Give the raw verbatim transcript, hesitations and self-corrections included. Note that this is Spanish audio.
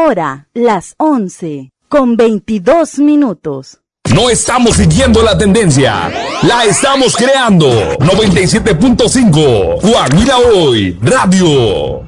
hora, las once, con veintidós minutos. No estamos siguiendo la tendencia, la estamos creando. noventa y siete punto cinco, Guajira Hoy, Radio.